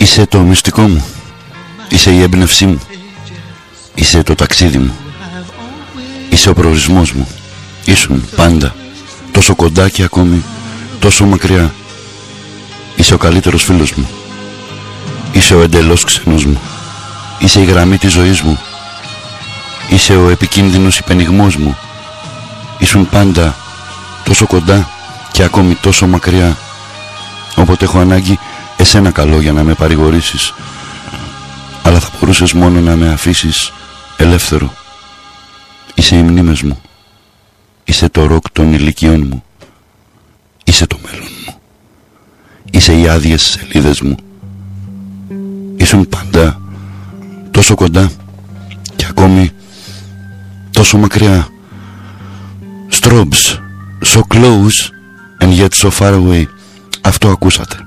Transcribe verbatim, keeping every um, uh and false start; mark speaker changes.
Speaker 1: Είσαι το μυστικό μου, είσαι η έμπνευσή μου, είσαι το ταξίδι μου, είσαι ο προορισμός μου. Ήσουν πάντα τόσο κοντά και ακόμη τόσο μακριά. Είσαι ο καλύτερος φίλος μου, είσαι ο εντελώς ξένος μου, είσαι η γραμμή της ζωής μου, είσαι ο επικίνδυνος υπενιγμός μου. Ήσουν πάντα τόσο κοντά και ακόμη τόσο μακριά. Όποτε έχω ανάγκη εσένα καλώ για να με παρηγορήσεις, αλλά θα μπορούσες μόνο να με αφήσεις ελεύθερο. Είσαι οι μνήμες μου, είσαι το ροκ των ηλικιών μου, είσαι το μέλλον μου, είσαι οι άδειες σελίδες μου. Ήσουν πάντα τόσο κοντά και ακόμη τόσο μακριά. Strobes, so close and yet so far away. Αυτό ακούσατε.